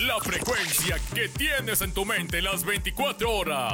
La frecuencia que tienes en tu mente las 24 horas.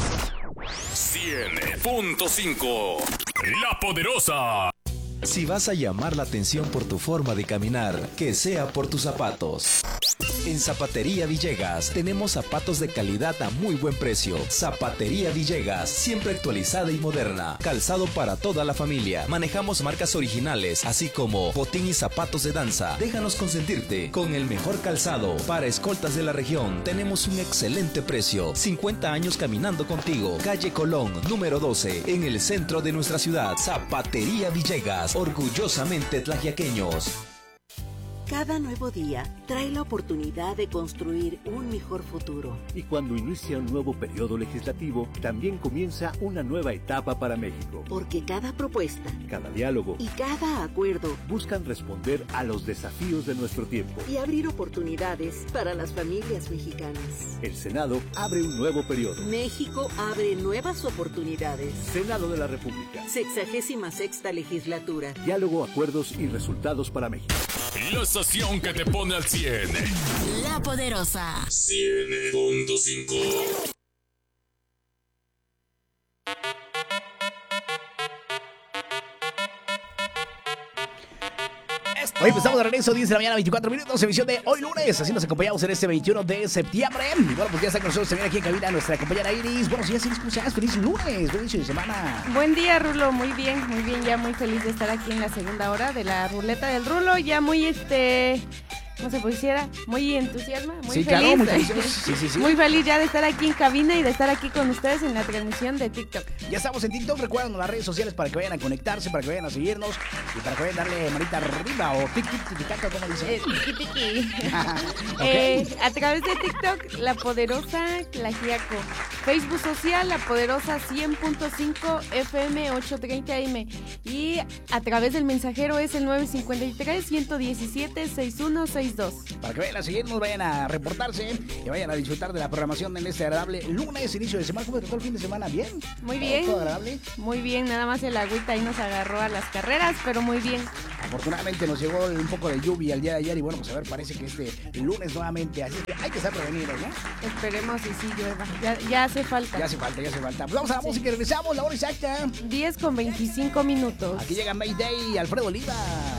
100.5. La Poderosa. Si vas a llamar la atención por tu forma de caminar, que sea por tus zapatos. En Zapatería Villegas tenemos zapatos de calidad a muy buen precio. Zapatería Villegas, siempre actualizada y moderna. Calzado para toda la familia. Manejamos marcas originales, así como botín y zapatos de danza. Déjanos consentirte con el mejor calzado. Para escoltas de la región, tenemos un excelente precio. 50 años caminando contigo. Calle Colón, número 12, en el centro de nuestra ciudad. Zapatería Villegas, orgullosamente tlaxiaqueños. Cada nuevo día trae la oportunidad de construir un mejor futuro. Y cuando inicia un nuevo periodo legislativo, también comienza una nueva etapa para México. Porque cada propuesta, cada diálogo y cada acuerdo buscan responder a los desafíos de nuestro tiempo y abrir oportunidades para las familias mexicanas. El Senado abre un nuevo periodo. México abre nuevas oportunidades. Senado de la República. 66ª legislatura. Diálogo, acuerdos y resultados para México. La estación que te pone al 100. La Poderosa. 100.5. Hoy empezamos de regreso, 10 de la mañana, 24 minutos, emisión de hoy lunes. Así nos acompañamos en este 21 de septiembre. Y bueno, pues ya está con nosotros también aquí en cabina nuestra compañera Iris. Buenos días, Iris, ¿cómo estás? Feliz lunes, feliz inicio de semana. Buen día, Rulo, muy bien, ya muy feliz de estar aquí en la segunda hora de la ruleta del Rulo. Ya muy, ¿cómo se pusiera? Muy entusiasma, muy sí, feliz. Claro, muy feliz. Sí. Muy feliz ya de estar aquí en cabina y de estar aquí con ustedes en la transmisión de TikTok. Ya estamos en TikTok, recuerden las redes sociales para que vayan a conectarse, para que vayan a seguirnos y para que vayan a darle manita arriba o tic-tic-tic-tac, como dicen. Tiki-tiki. Okay. A través de TikTok, La Poderosa Tlaxiaco. Facebook social, La Poderosa 100.5 FM 830 AM. Y a través del mensajero es el 953-117-6162. Para que vayan a seguirnos, vayan a reportarse y vayan a disfrutar de la programación en este agradable lunes, inicio de semana. ¿Cómo te trató el fin de semana? ¿Bien? Muy bien. ¿Todo agradable? Muy bien, nada más el agüita ahí nos agarró a las carreras, pero muy bien. Afortunadamente nos llegó un poco de lluvia el día de ayer y bueno, pues a ver, parece que este lunes nuevamente, así que hay que estar prevenidos, ¿no? Esperemos y sí llueva, ya hace falta. Ya hace falta. Pues vamos a la música y regresamos, la hora exacta. 10:25. Aquí llega Mayday, Alfredo Olivas.